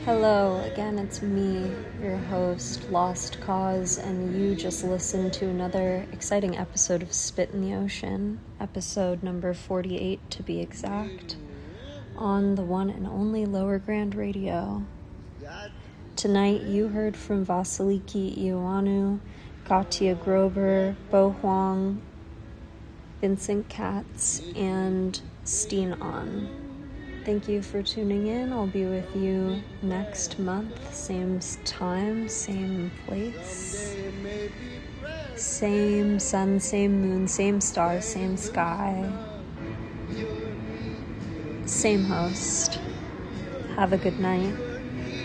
Hello, again, it's me, your host, Lost Cause, and you just listened to another exciting episode of Spit in the Ocean, episode number 48 to be exact, on the one and only Lower Grand Radio. Tonight you heard from Vasiliki Ioannou, Katya Grober, Bo Huang, Vincent Katz, and Steen On. Thank you for tuning in. I'll be with you next month, same time, same place, same sun, same moon, same stars, same sky, same host. Have a good night.